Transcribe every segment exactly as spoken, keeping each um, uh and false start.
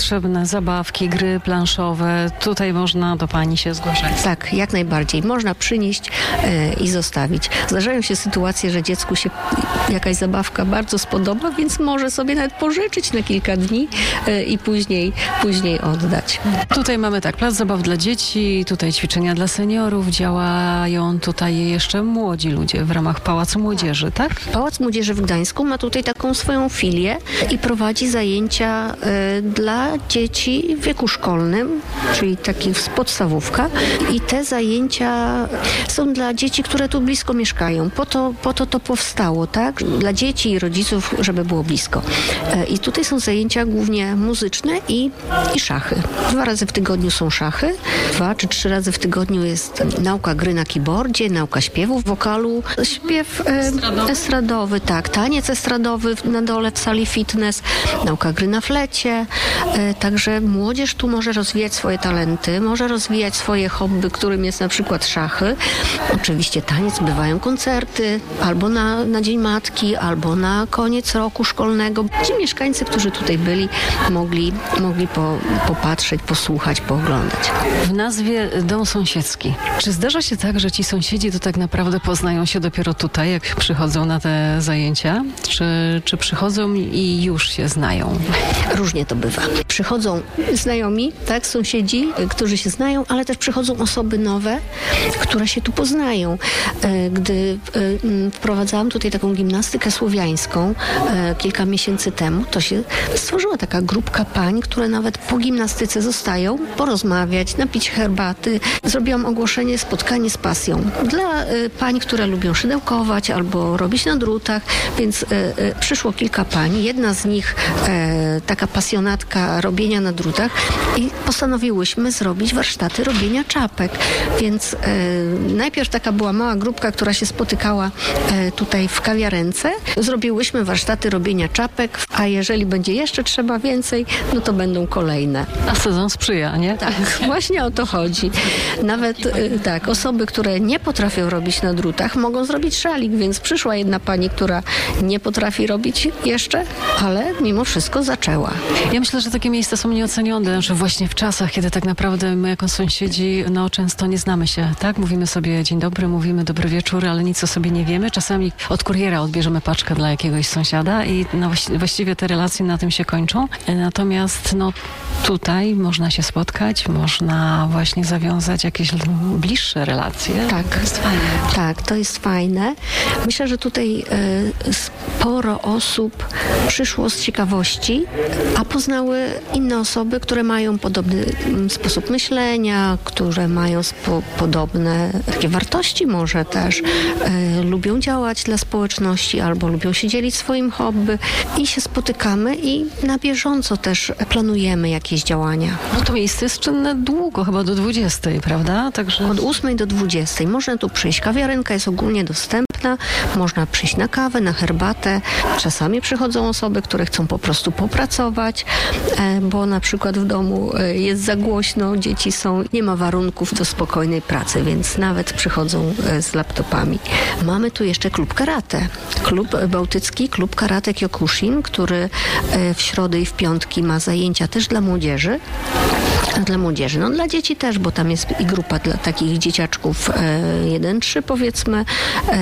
potrzebne zabawki, gry planszowe, tutaj można do pani się zgłaszać. Tak, jak najbardziej. Można przynieść e, i zostawić. Zdarzają się sytuacje, że dziecku się jakaś zabawka bardzo spodoba, więc może sobie nawet pożyczyć na kilka dni e, i później, później oddać. Tutaj mamy tak, plac zabaw dla dzieci, tutaj ćwiczenia dla seniorów, działają tutaj jeszcze młodzi ludzie w ramach Pałacu Młodzieży, tak? Pałac Młodzieży w Gdańsku ma tutaj taką swoją filię i prowadzi zajęcia y, dla dzieci w wieku szkolnym, czyli taki podstawówka. I te zajęcia są dla dzieci, które tu blisko mieszkają. Po to po to, to powstało, tak? Dla dzieci i rodziców, żeby było blisko. Y, I tutaj są zajęcia głównie muzyczne i, i szachy. Dwa razy w tygodniu są szachy, dwa czy trzy razy w tygodniu jest nauka gry na keyboardzie, nauka śpiewu, wokalu, śpiew y, estradowy. estradowy, tak, taniec estradowy na dole w sali fitness, nauka gry na flecie, y, także młodzież tu może rozwijać swoje talenty, może rozwijać swoje hobby, którym jest na przykład szachy. Oczywiście taniec, bywają koncerty, albo na, na Dzień Matki, albo na koniec roku szkolnego. Ci mieszkańcy, którzy tutaj byli, mogli, mogli po, popatrzeć, posłuchać, pooglądać. W nazwie dom sąsiedzki. Czy zdarza się tak, że ci sąsiedzi to tak naprawdę poznają się dopiero tutaj, jak przychodzą na te zajęcia? Czy, czy przychodzą i już się znają? Różnie to bywa. Przychodzą znajomi, tak, sąsiedzi, którzy się znają, ale też przychodzą osoby nowe, które się tu poznają. Gdy wprowadzałam tutaj taką gimnastykę słowiańską kilka miesięcy temu, to się stworzyła taka grupka pań, które nawet po gimnastyce zostają porozmawiać, napić herbaty. Zrobiłam ogłoszenie spotkanie z pasją dla pań, które lubią szydełkować albo robić na drutach, więc przyszło kilka pań. Jedna z nich taka pasjonatka robienia na drutach i postanowiłyśmy zrobić warsztaty robienia czapek. Więc najpierw taka była mała grupka, która się spotykała tutaj w kawiarence. Zrobiłyśmy warsztaty robienia czapek, a jeżeli będzie jeszcze trzeba więcej, no to będą kolejne. A sezon sprzyja, nie? Tak, właśnie o to chodzi. Nawet tak, osoby, które nie potrafią robić na drutach, mogą zrobić szalik, więc przyszła jedna pani, która nie potrafi robić jeszcze, ale mimo wszystko zaczęła. Ja myślę, że takie miejsca są nieocenione, że właśnie w czasach, kiedy tak naprawdę my jako sąsiedzi, no często nie znamy się, tak? Mówimy sobie dzień dobry, mówimy dobry wieczór, ale nic o sobie nie wiemy. Czasami od kuriera odbierzemy paczkę dla jakiegoś sąsiada i no właściwie te relacje na tym się kończą. Natomiast no tutaj można się spotkać, można właśnie zawiązać jakieś bliższe relacje. Tak, to jest fajne. Tak, to jest fajne. Myślę, że tutaj y, sporo osób przyszło z ciekawości, a poznały inne osoby, które mają podobny m, sposób myślenia, które mają spo, podobne takie wartości może też, y, lubią działać dla społeczności albo lubią się dzielić swoim hobby i się spotykamy i na bieżąco też planujemy jakieś działania. No to miejsce jest czynne długo, chyba do dwudziestej, prawda? Także... Od ósmej do dwudziestej. Można tu przyjść. Kawiarenka jest ogólnie dostępna. Można przyjść na kawę, na herbatę. Czasami przychodzą osoby, które chcą po prostu popracować, bo na przykład w domu jest za głośno, dzieci są, nie ma warunków do spokojnej pracy, więc nawet przychodzą z laptopami. Mamy tu jeszcze klub karate. Klub bałtycki, klub karate Kyokushin, który w środę i w piątki ma zajęcia też dla młodzieży. Dla młodzieży, no dla dzieci też, bo tam jest i grupa dla takich dzieciaczków jeden trzy powiedzmy e,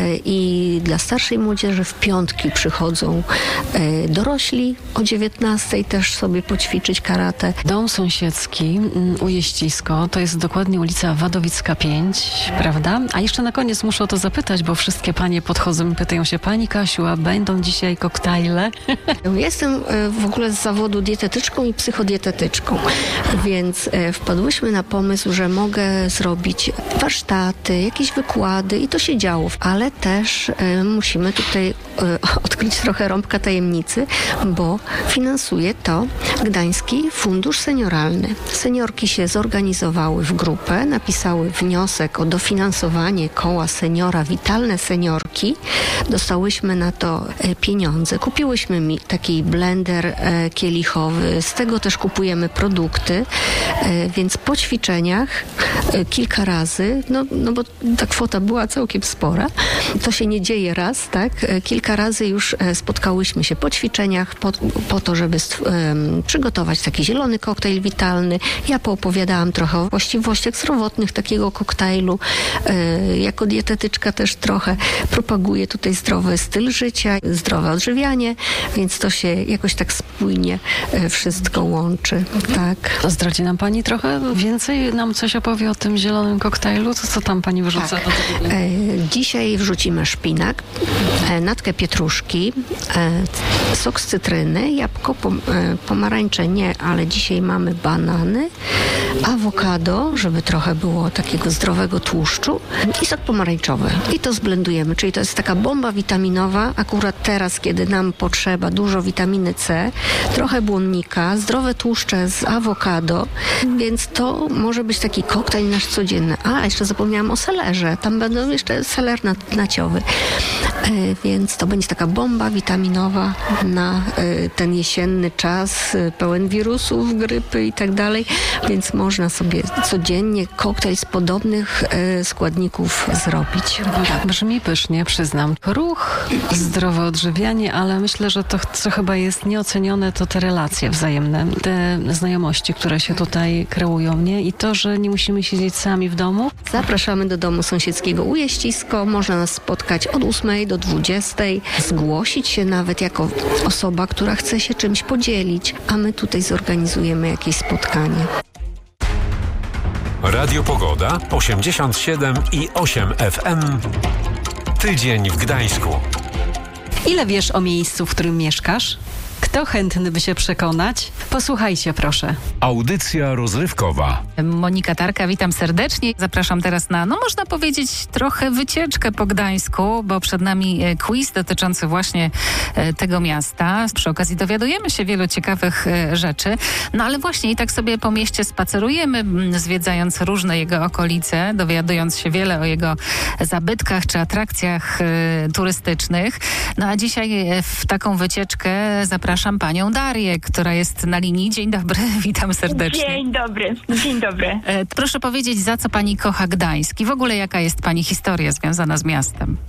i dla starszej młodzieży w piątki przychodzą e, dorośli o dziewiętnastej też sobie poćwiczyć karate. Dom sąsiedzki Ujeścisko, to jest dokładnie ulica Wadowicka pięć, prawda? A jeszcze na koniec muszę o to zapytać, bo wszystkie panie podchodzą i pytają się, pani Kasiu, a będą dzisiaj koktajle? Jestem w ogóle z zawodu dietetyczką i psychodietetyczką, więc wpadłyśmy na pomysł, że mogę zrobić warsztaty, jakieś wykłady i to się działo, ale też y, musimy tutaj y, odkryć trochę rąbka tajemnicy, bo finansuje to Gdański Fundusz Senioralny. Seniorki się zorganizowały w grupę, napisały wniosek o dofinansowanie koła seniora Witalne Seniorki. Dostałyśmy na to y, pieniądze. Kupiłyśmy mi taki blender y, kielichowy, z tego też kupujemy produkty, y, więc po ćwiczeniach kilka razy, no, no bo ta kwota była całkiem spora. To się nie dzieje raz, tak? Kilka razy już spotkałyśmy się po ćwiczeniach, po, po to, żeby um, przygotować taki zielony koktajl witalny. Ja poopowiadałam trochę o właściwościach zdrowotnych takiego koktajlu. E, jako dietetyczka też trochę propaguję tutaj zdrowy styl życia, zdrowe odżywianie, więc to się jakoś tak spójnie e, wszystko łączy, tak. To zdradzi nam Pani trochę więcej, nam coś opowie o tym zielonym koktajlu? To co tam Pani wyrzuca? Tak. E, dzisiaj wrzucimy szpinak, e, natkę pietruszki, e, sok z cytryny, jabłko, pom, e, pomarańcze nie, ale dzisiaj mamy banany, awokado, żeby trochę było takiego zdrowego tłuszczu i sok pomarańczowy. I to zblendujemy, czyli to jest taka bomba witaminowa, akurat teraz, kiedy nam potrzeba dużo witaminy C, trochę błonnika, zdrowe tłuszcze z awokado, więc to może być taki koktajl nasz codzienny. A, jeszcze zapomniałam o selerze. Tam będą jeszcze seler naciowy. E, więc to będzie taka bomba witaminowa na e, ten jesienny czas, e, pełen wirusów, grypy i tak dalej. Więc można sobie codziennie koktajl z podobnych e, składników zrobić. Brzmi pysznie, przyznam. Ruch, zdrowe odżywianie, ale myślę, że to, co chyba jest nieocenione, to te relacje wzajemne, te znajomości, które się tutaj kreują, nie? I to, że nie musimy siedzieć sami w domu. Zapraszamy do domu sąsiedzkiego Ujeścisko. Można nas spotkać od ósmej do dwudziestej. Zgłosić się nawet jako osoba, która chce się czymś podzielić, a my tutaj zorganizujemy jakieś spotkanie. Radio Pogoda osiemdziesiąt siedem i osiem F M. Tydzień w Gdańsku. Ile wiesz o miejscu, w którym mieszkasz? Kto chętny by się przekonać? Posłuchajcie, proszę. Audycja rozrywkowa. Monika Tarka, witam serdecznie. Zapraszam teraz na, no można powiedzieć, trochę wycieczkę po Gdańsku, bo przed nami quiz dotyczący właśnie tego miasta. Przy okazji dowiadujemy się wielu ciekawych rzeczy. No ale właśnie i tak sobie po mieście spacerujemy, zwiedzając różne jego okolice, dowiadując się wiele o jego zabytkach czy atrakcjach turystycznych. No a dzisiaj w taką wycieczkę zapraszam Zapraszam panią Darię, która jest na linii. Dzień dobry, witam serdecznie. Dzień dobry, dzień dobry. E, proszę powiedzieć, za co pani kocha Gdańsk i w ogóle jaka jest pani historia związana z miastem?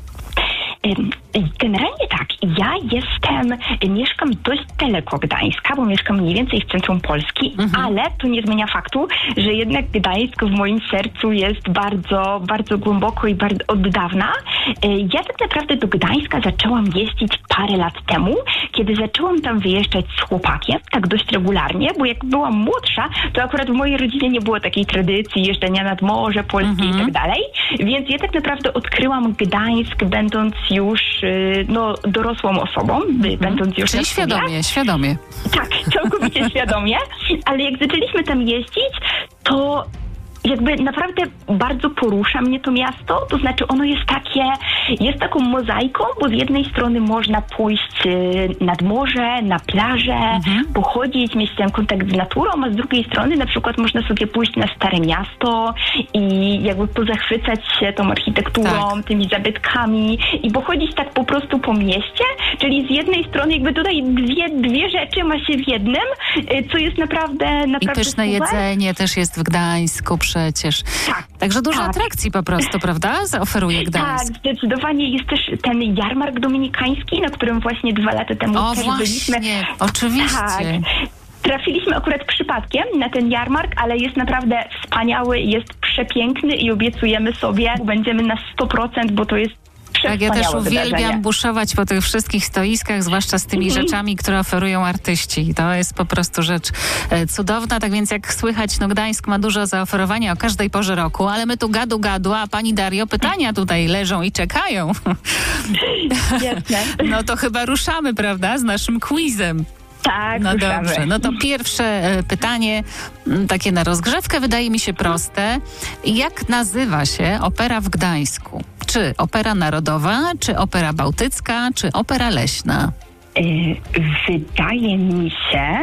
Generalnie tak, ja jestem, mieszkam dość daleko Gdańska, bo mieszkam mniej więcej w centrum Polski, mhm. ale to nie zmienia faktu, że jednak Gdańsk w moim sercu jest bardzo, bardzo głęboko i bardzo od dawna. Ja tak naprawdę do Gdańska zaczęłam jeździć parę lat temu, kiedy zaczęłam tam wyjeżdżać z chłopakiem, tak dość regularnie, bo jak byłam młodsza, to akurat w mojej rodzinie nie było takiej tradycji jeżdżenia nad Morze Polskie mhm. i tak dalej, więc ja tak naprawdę odkryłam Gdańsk, będąc już no, dorosłą osobą, mm. będąc już Czyli na świadomie, studiach. świadomie. Tak, całkowicie świadomie, ale jak zaczęliśmy tam jeździć, to jakby naprawdę bardzo porusza mnie to miasto, to znaczy ono jest takie, jest taką mozaiką, bo z jednej strony można pójść nad morze, na plażę, mhm. pochodzić, mieć ten kontakt z naturą, a z drugiej strony na przykład można sobie pójść na Stare Miasto i jakby pozachwycać się tą architekturą, tak. tymi zabytkami i pochodzić tak po prostu po mieście, czyli z jednej strony jakby tutaj dwie, dwie rzeczy ma się w jednym, co jest naprawdę naprawdę I pyszne super. Jedzenie też jest w Gdańsku przecież. Tak. Także dużo tak. atrakcji po prostu, prawda? Zaoferuje Gdańsk. Tak, zdecydowanie. Jest też ten jarmark dominikański, na którym właśnie dwa lata temu o, też właśnie. byliśmy. Oczywiście. Tak. Trafiliśmy akurat przypadkiem na ten jarmark, ale jest naprawdę wspaniały, jest przepiękny i obiecujemy sobie, będziemy na sto procent, bo to jest Tak, ja też uwielbiam wydarzenie. buszować po tych wszystkich stoiskach, zwłaszcza z tymi mm-hmm. rzeczami, które oferują artyści. To jest po prostu rzecz e, cudowna, tak więc jak słychać, no Gdańsk ma dużo zaoferowania o każdej porze roku, ale my tu gadu gadu, a pani Dario, pytania tutaj leżą i czekają. Jasne. No to chyba ruszamy, prawda, z naszym quizem. Tak, no ruszamy. dobrze, no to pierwsze e, pytanie, m, takie na rozgrzewkę, wydaje mi się proste. Jak nazywa się opera w Gdańsku? Czy opera narodowa, czy opera bałtycka, czy opera leśna? Yy, wydaje mi się,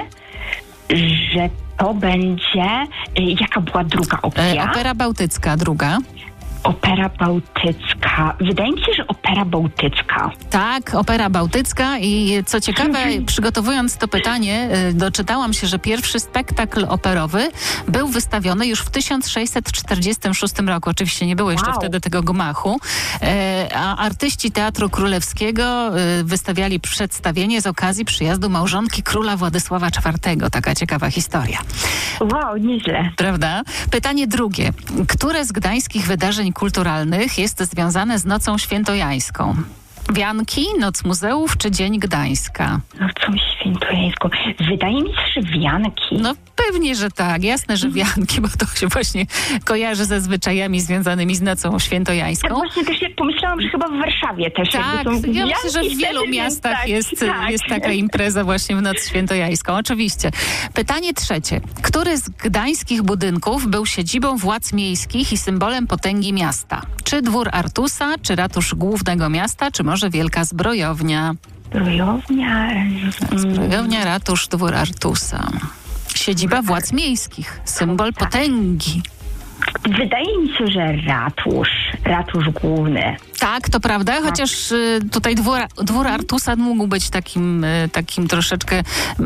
że to będzie... Yy, jaka była druga opcja? E, opera bałtycka, druga. Opera bałtycka. Wydaje mi się, że opera bałtycka. Tak, opera bałtycka i co ciekawe, przygotowując to pytanie, y, doczytałam się, że pierwszy spektakl operowy był wystawiony już w tysiąc sześćset czterdziestym szóstym roku. Oczywiście nie było jeszcze Wow. wtedy tego gmachu, y, a artyści Teatru Królewskiego y, wystawiali przedstawienie z okazji przyjazdu małżonki króla Władysława czwartego. Taka ciekawa historia. Wow, nieźle. Prawda? Pytanie drugie. Które z gdańskich wydarzeń kulturalnych jest związane z Nocą Świętojańską? Wianki, Noc Muzeów czy Dzień Gdańska? Nocą Świętojańską. Wydaje mi się, że wianki. No pewnie, że tak. Jasne, że wianki, bo to się właśnie kojarzy ze zwyczajami związanymi z Nocą Tak Świętojańską. właśnie też jak pomyślałam, że chyba w Warszawie też Tak, jakby są ja wianki myślę, że w wielu wtedy, miastach więc tak, jest, tak. jest taka impreza właśnie w Noc Świętojańską. Oczywiście. Pytanie trzecie. Który z gdańskich budynków był siedzibą władz miejskich i symbolem potęgi miasta? Czy Dwór Artusa, czy Ratusz Głównego Miasta, czy może Wielka Zbrojownia? Zbrojownia. Zbrojownia, Ratusz, Dwór Artusa. Siedziba władz miejskich. Symbol potęgi. Wydaje mi się, że ratusz. Ratusz główny. Tak, to prawda, chociaż y, tutaj dwór, dwór Artusa mógł być takim, y, takim troszeczkę y,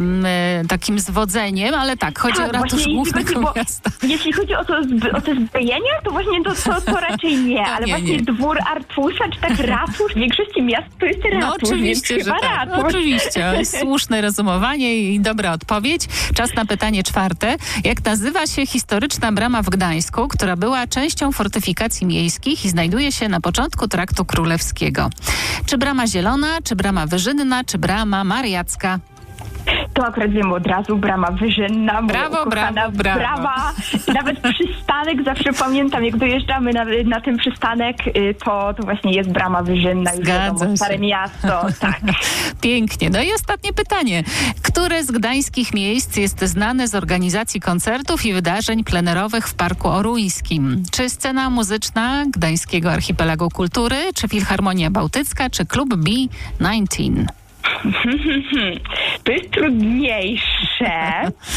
takim zwodzeniem, ale tak, chodzi Tak, o Ratusz właśnie, Głównego jeśli chodzi, bo Miasta. Jeśli chodzi o, to, zb- o te zbrojenia, to właśnie to, to, to raczej nie, To ale nie, właśnie nie. dwór Artusa, czy tak ratusz, w większości miast to jest ratusz, No oczywiście, więc że chyba tak. ratusz. Oczywiście. Słuszne rozumowanie i dobra odpowiedź. Czas na pytanie czwarte. Jak nazywa się historyczna brama w Gdańsku, która była częścią fortyfikacji miejskich i znajduje się na początku Traktu Królewskiego? Czy brama Zielona, czy brama Wyżynna, czy brama Mariacka? To akurat wiem od razu, brama Wyżynna, moja Brawo, ukochana brawo, brawo. brama. Nawet przystanek, zawsze pamiętam, jak dojeżdżamy na, na ten przystanek, y, to, to właśnie jest brama Wyżynna, już Zgadza wiadomo, się. Stare Miasto, tak. Pięknie. No i ostatnie pytanie. Które z gdańskich miejsc jest znane z organizacji koncertów i wydarzeń plenerowych w Parku Oruńskim? Czy scena muzyczna Gdańskiego Archipelagu Kultury, czy Filharmonia Bałtycka, czy Klub B dziewiętnaście? To jest trudniejsze.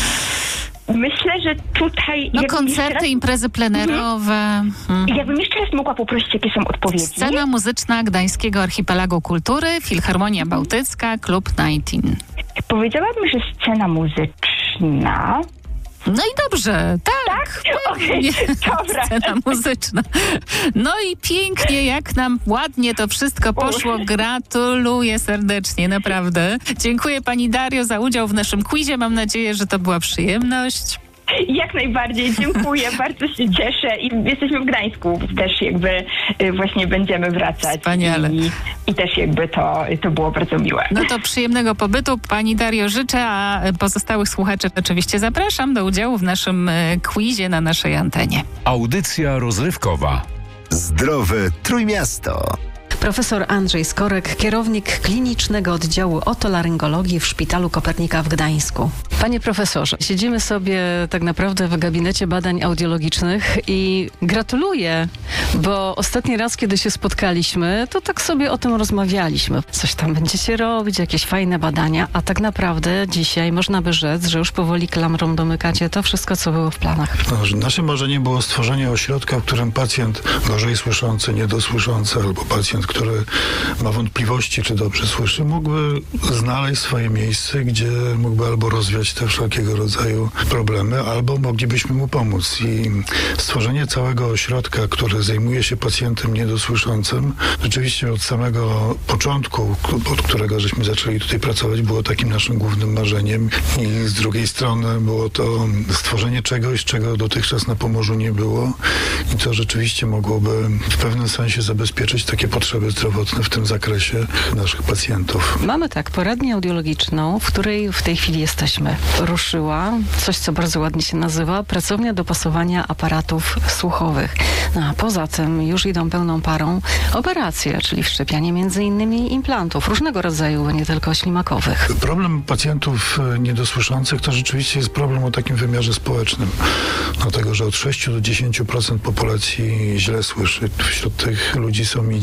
Myślę, że tutaj... No jakbym jeszcze koncerty, raz- imprezy plenerowe. Mhm. Jakbym jeszcze raz mogła poprosić, jakie są odpowiedzi? Scena muzyczna Gdańskiego Archipelagu Kultury, Filharmonia Bałtycka, Klub dziewiętnaście. Powiedziałabym, że scena muzyczna. No i dobrze, tak. Tak? Okej, pewnie. dobra. Scena muzyczna. No i pięknie, jak nam ładnie to wszystko poszło. Gratuluję serdecznie, naprawdę. Dziękuję pani Dario za udział w naszym quizie. Mam nadzieję, że to była przyjemność. Jak najbardziej, dziękuję, bardzo się cieszę i jesteśmy w Gdańsku, też jakby y, właśnie będziemy wracać. Wspaniale. I, i też jakby to, to było bardzo miłe. No to przyjemnego pobytu pani Dario życzę, a pozostałych słuchaczy oczywiście zapraszam do udziału w naszym e, quizie na naszej antenie. Audycja rozrywkowa. Zdrowe Trójmiasto. Profesor Andrzej Skorek, kierownik klinicznego oddziału otolaryngologii w Szpitalu Kopernika w Gdańsku. Panie profesorze, siedzimy sobie tak naprawdę w gabinecie badań audiologicznych i gratuluję, bo ostatni raz, kiedy się spotkaliśmy, to tak sobie o tym rozmawialiśmy. Coś tam będziecie robić, jakieś fajne badania, a tak naprawdę dzisiaj można by rzec, że już powoli klamrą domykacie to wszystko, co było w planach. No, naszym marzeniem było stworzenie ośrodka, w którym pacjent gorzej słyszący, niedosłyszący albo pacjent, który ma wątpliwości, czy dobrze słyszy, mógłby znaleźć swoje miejsce, gdzie mógłby albo rozwiać te wszelkiego rodzaju problemy, albo moglibyśmy mu pomóc. I stworzenie całego ośrodka, który zajmuje się pacjentem niedosłyszącym, rzeczywiście od samego początku, od którego żeśmy zaczęli tutaj pracować, było takim naszym głównym marzeniem. I z drugiej strony było to stworzenie czegoś, czego dotychczas na Pomorzu nie było i to rzeczywiście mogłoby w pewnym sensie zabezpieczyć takie potrzeby zdrowotne w tym zakresie naszych pacjentów. Mamy tak, poradnię audiologiczną, w której w tej chwili jesteśmy. Ruszyła coś, co bardzo ładnie się nazywa Pracownia Dopasowania Aparatów Słuchowych. No a poza tym już idą pełną parą operacje, czyli wszczepianie między innymi implantów różnego rodzaju, nie tylko ślimakowych. Problem pacjentów niedosłyszących to rzeczywiście jest problem o takim wymiarze społecznym. Dlatego, że od sześciu do dziesięciu procent populacji źle słyszy. Wśród tych ludzi są i dzieci,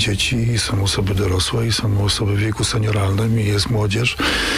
i są osoby dorosłe, i są osoby w wieku senioralnym, i jest młodzież.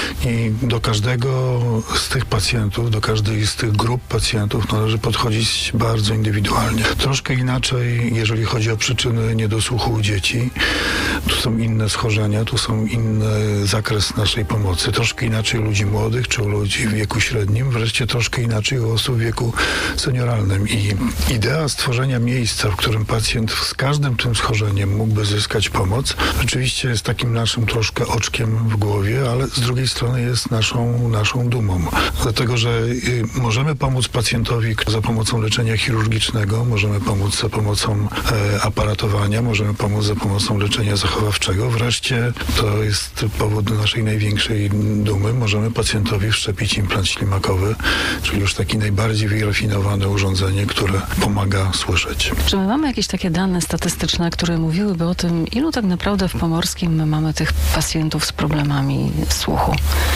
I do każdego z tych pacjentów, do każdej z tych grup pacjentów należy podchodzić bardzo indywidualnie. Troszkę inaczej, jeżeli chodzi o przyczyny niedosłuchu u dzieci. Tu są inne schorzenia, tu są inny zakres naszej pomocy. Troszkę inaczej u ludzi młodych, czy u ludzi w wieku średnim, wreszcie troszkę inaczej u osób w wieku senioralnym. I idea stworzenia miejsca, w którym pacjent z każdym tym schorzeniem mógłby zyskać pomoc, rzeczywiście jest takim naszym troszkę oczkiem w głowie, ale z drugiej strony jest naszą, naszą dumą. Dlatego, że y, możemy pomóc pacjentowi za pomocą leczenia chirurgicznego, możemy pomóc za pomocą e, aparatowania, możemy pomóc za pomocą leczenia zachowawczego. Wreszcie, to jest powód do naszej największej dumy, możemy pacjentowi wszczepić implant ślimakowy, czyli już takie najbardziej wyrafinowane urządzenie, które pomaga słyszeć. Czy my mamy jakieś takie dane statystyczne, które mówiłyby o tym, ilu tak naprawdę w Pomorskim my mamy tych pacjentów z problemami słuchu?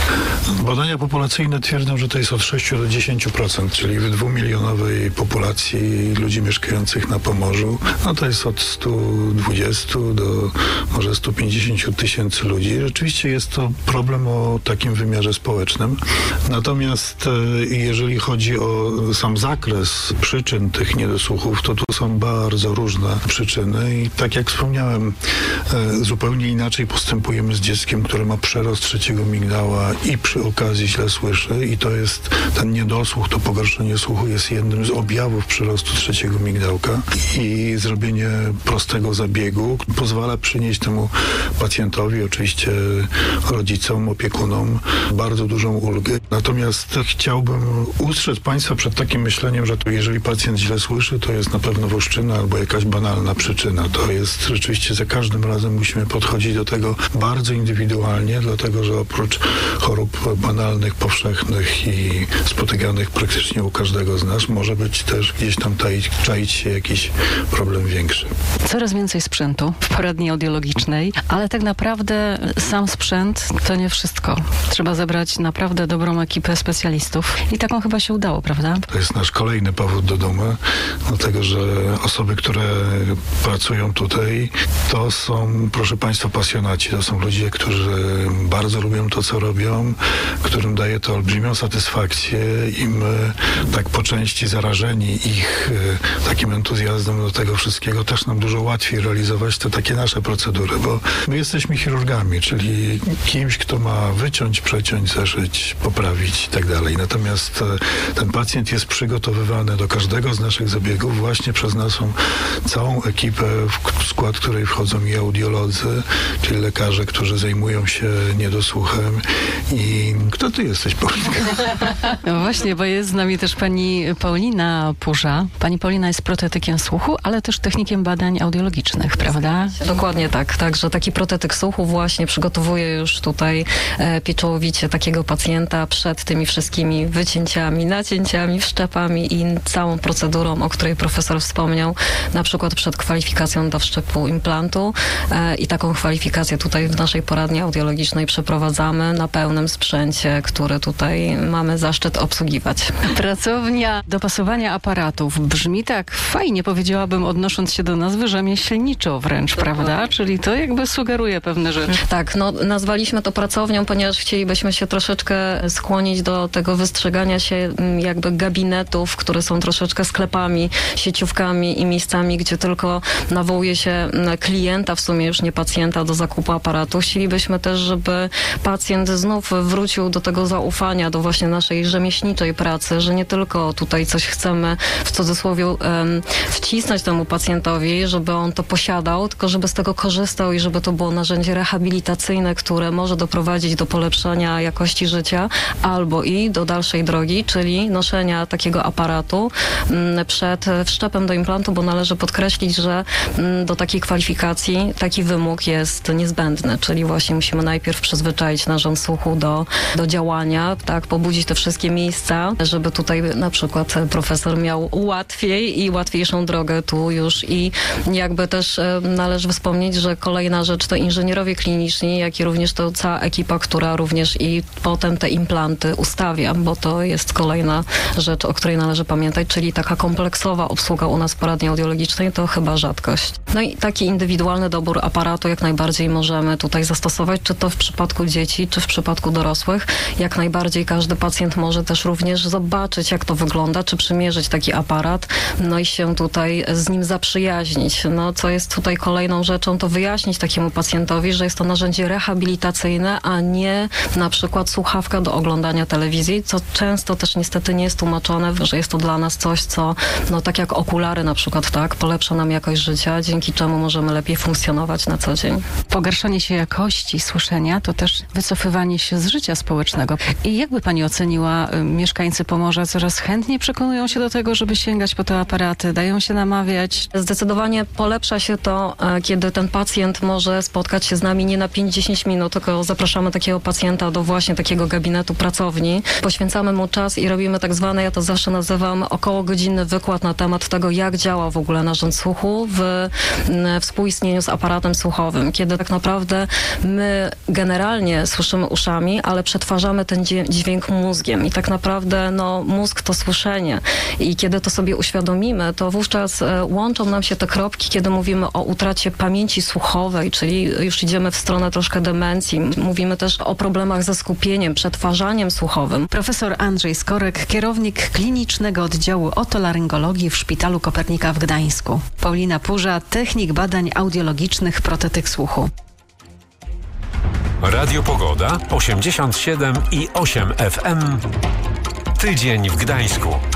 Badania populacyjne twierdzą, że to jest od sześciu do dziesięciu procent, czyli w dwumilionowej populacji ludzi mieszkających na Pomorzu, no to jest od stu dwudziestu do może stu pięćdziesięciu tysięcy ludzi. Rzeczywiście jest to problem o takim wymiarze społecznym. Natomiast jeżeli chodzi o sam zakres przyczyn tych niedosłuchów, to tu są bardzo różne przyczyny i tak jak wspomniałem, zupełnie inaczej postępujemy z dzieckiem, które ma przerost trzeciego migdała i przy okazji źle słyszy i to jest ten niedosłuch, to pogorszenie słuchu jest jednym z objawów przyrostu trzeciego migdałka i zrobienie prostego zabiegu pozwala przynieść temu pacjentowi, oczywiście rodzicom, opiekunom bardzo dużą ulgę. Natomiast chciałbym ustrzec Państwa przed takim myśleniem, że to jeżeli pacjent źle słyszy, to jest na pewno woszczyna albo jakaś banalna przyczyna. To jest rzeczywiście za każdym razem musimy podchodzić do tego bardzo indywidualnie, dlatego że oprócz chorób banalnych, powszechnych i spotykanych praktycznie u każdego z nas, może być też gdzieś tam taić, czaić się jakiś problem większy. Coraz więcej sprzętu w poradni audiologicznej, ale tak naprawdę sam sprzęt to nie wszystko. Trzeba zebrać naprawdę dobrą ekipę specjalistów i taką chyba się udało, prawda? To jest nasz kolejny powód do dumy, dlatego że osoby, które pracują tutaj, to są, proszę Państwa, pasjonaci. To są ludzie, którzy bardzo lubią to, co robią, którym daje to olbrzymią satysfakcję i my tak po części zarażeni ich takim entuzjazmem do tego wszystkiego też nam dużo łatwiej realizować te takie nasze procedury, bo my jesteśmy chirurgami, czyli kimś, kto ma wyciąć, przeciąć, zeszyć, poprawić i tak dalej. Natomiast ten pacjent jest przygotowywany do każdego z naszych zabiegów właśnie przez naszą całą ekipę, w skład której wchodzą i audiolodzy, czyli lekarze, którzy zajmują się niedosłuchem. I kto ty jesteś, Paulinka? No właśnie, bo jest z nami też pani Paulina Purza. Pani Paulina jest protetykiem słuchu, ale też technikiem badań audiologicznych, prawda? Dokładnie tak. Także taki protetyk słuchu właśnie przygotowuje już tutaj e, pieczołowicie takiego pacjenta przed tymi wszystkimi wycięciami, nacięciami, wszczepami i całą procedurą, o której profesor wspomniał, na przykład przed kwalifikacją do wszczepu implantu e, i taką kwalifikację tutaj w naszej poradni audiologicznej przeprowadzamy na pełnym sprzęcie, który tutaj mamy zaszczyt obsługiwać. Pracownia dopasowania aparatów. Brzmi tak fajnie, powiedziałabym, odnosząc się do nazwy rzemieślniczo wręcz, prawda? Czyli to jakby sugeruje pewne rzeczy. Tak, no nazwaliśmy to pracownią, ponieważ chcielibyśmy się troszeczkę skłonić do tego wystrzegania się jakby gabinetów, które są troszeczkę sklepami, sieciówkami i miejscami, gdzie tylko nawołuje się klienta, w sumie już nie pacjenta, do zakupu aparatu. Chcielibyśmy też, żeby pacjent znów wrócił do tego zaufania, do właśnie naszej rzemieślniczej pracy, że nie tylko tutaj coś chcemy w cudzysłowie um, wcisnąć temu pacjentowi, żeby on to posiadał, tylko żeby z tego korzystał i żeby to było narzędzie rehabilitacyjne, które może doprowadzić do polepszenia jakości życia albo i do dalszej drogi, czyli noszenia takiego aparatu m, przed wszczepem do implantu, bo należy podkreślić, że m, do takiej kwalifikacji taki wymóg jest niezbędny, czyli właśnie musimy najpierw przyzwyczaić narząd słuchu do, do działania, tak, pobudzić te wszystkie miejsca, żeby tutaj na przykład profesor miał łatwiej i łatwiejszą drogę tu już i jakby też e, należy wspomnieć, że kolejna rzecz to inżynierowie kliniczni, jak i również to cała ekipa, która również i potem te implanty ustawia, bo to jest kolejna rzecz, o której należy pamiętać, czyli taka kompleksowa obsługa u nas w poradni audiologicznej to chyba rzadkość. No i taki indywidualny indywidualny dobór aparatu jak najbardziej możemy tutaj zastosować, czy to w przypadku dzieci, czy w przypadku dorosłych. Jak najbardziej każdy pacjent może też również zobaczyć, jak to wygląda, czy przymierzyć taki aparat, no i się tutaj z nim zaprzyjaźnić. No, co jest tutaj kolejną rzeczą, to wyjaśnić takiemu pacjentowi, że jest to narzędzie rehabilitacyjne, a nie na przykład słuchawka do oglądania telewizji, co często też niestety nie jest tłumaczone, że jest to dla nas coś, co, no tak jak okulary na przykład, tak, polepsza nam jakość życia, dzięki czemu możemy lepiej funkcjonować na co dzień. Pogarszanie się jakości słyszenia to też wycofywanie się z życia społecznego. I jakby pani oceniła, y, mieszkańcy Pomorza coraz chętniej przekonują się do tego, żeby sięgać po te aparaty, dają się namawiać? Zdecydowanie polepsza się to, e, kiedy ten pacjent może spotkać się z nami nie na pięć do dziesięciu minut, tylko zapraszamy takiego pacjenta do właśnie takiego gabinetu pracowni. Poświęcamy mu czas i robimy tak zwane, ja to zawsze nazywam, około godzinny wykład na temat tego, jak działa w ogóle narząd słuchu w m, współistnieniu z aparatem słuchowym. Kiedy tak naprawdę my generalnie słyszymy uszami, ale przetwarzamy ten dźwięk mózgiem i tak naprawdę no, mózg to słyszenie. I kiedy to sobie uświadomimy, to wówczas e, łączą nam się te kropki, kiedy mówimy o utracie pamięci słuchowej, czyli już idziemy w stronę troszkę demencji. Mówimy też o problemach ze skupieniem, przetwarzaniem słuchowym. Profesor Andrzej Skorek, kierownik klinicznego oddziału otolaryngologii w Szpitalu Kopernika w Gdańsku. Paulina Purza, technik badań audiologicznych protetyk słuchu. Radio Pogoda osiemdziesiąt siedem i osiem F M. Tydzień w Gdańsku.